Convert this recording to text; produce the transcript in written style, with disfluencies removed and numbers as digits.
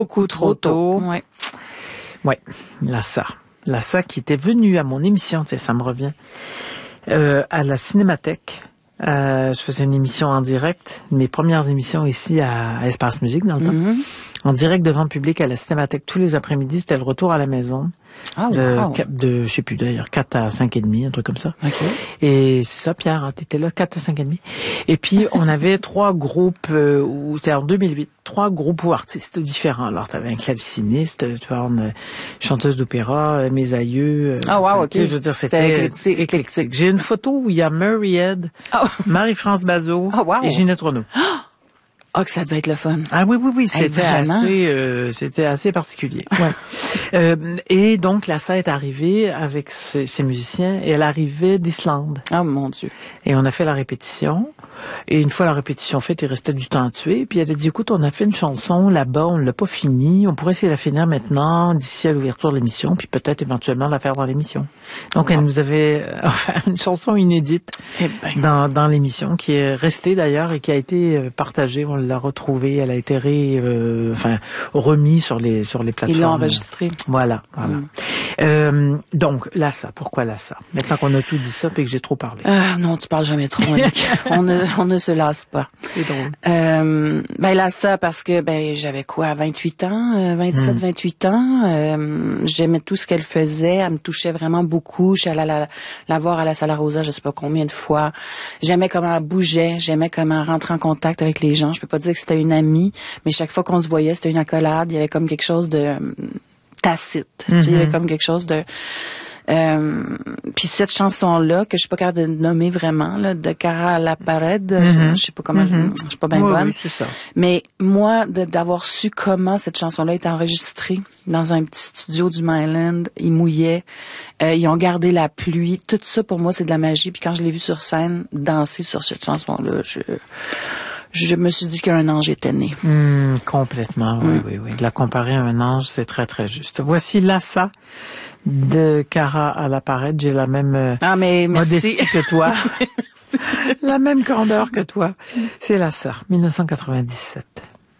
beaucoup trop tôt. Ouais. Ouais, Lassa qui était venue à mon émission, ça me revient, à la Cinémathèque. Je faisais une émission en direct, mes premières émissions ici à Espace Musique dans le temps. En direct devant le public à la Cinémathèque tous les après-midi, c'était le retour à la maison. Je sais plus d'ailleurs, 4 à 5h30, un truc comme ça. Okay. Et c'est ça, Pierre, hein, t'étais là, 4 à 5h30. Et puis, on avait 3 groupes, c'était en 2008, 3 groupes ou artistes différents. Alors, t'avais un claveciniste, tu vois, une chanteuse d'opéra, mes aïeux. OK. Je veux dire, c'était éclectique. J'ai une photo où il y a Murray Head, Marie-France Bazot et Ginette Renaud. Ah, que ça devait être le fun. Ah oui, c'était assez particulier. Ouais. Et donc, Lassa est arrivée avec ses musiciens et elle arrivait d'Islande. Ah, mon Dieu. Et on a fait la répétition. Et une fois la répétition faite, il restait du temps à tuer. Puis elle a dit, écoute, on a fait une chanson là-bas, on l'a pas finie. On pourrait essayer de la finir maintenant, d'ici à l'ouverture de l'émission, puis peut-être éventuellement la faire dans l'émission. Donc elle nous avait offert une chanson inédite dans l'émission, qui est restée d'ailleurs et qui a été partagée. On l'a retrouvée. Elle a été remise sur les plateformes. Ils l'ont enregistrée. Voilà. Donc, Lassa. Pourquoi Lassa? Maintenant qu'on a tout dit ça, puis que j'ai trop parlé. Non, tu parles jamais trop, Annick. on ne se lasse pas. C'est drôle. Lassa, parce que, j'avais quoi, 28 ans, 27, 28 ans. J'aimais tout ce qu'elle faisait. Elle me touchait vraiment beaucoup. Je suis allée la voir à la Sala Rosa, je sais pas combien de fois. J'aimais comment elle bougeait. J'aimais comment elle rentrait en contact avec les gens. Je peux pas dire que c'était une amie, mais chaque fois qu'on se voyait, c'était une accolade. Il y avait comme quelque chose de tacite. Tu sais, il y avait comme quelque chose de... puis cette chanson-là, que je suis pas capable de nommer vraiment, là, de Cara à la Parade, je sais pas comment, je suis pas bien bonne. Oui, c'est ça. Mais moi, d'avoir su comment cette chanson-là est enregistrée dans un petit studio du Myland, ils mouillaient, ils ont gardé la pluie, tout ça pour moi c'est de la magie. Puis quand je l'ai vu sur scène danser sur cette chanson-là, je me suis dit qu'un ange était né. Complètement, oui. De la comparer à un ange, c'est très, très juste. Voici Lassa de Cara à la Parade. J'ai la même modestie que toi. La même grandeur que toi. C'est Lassa, 1997.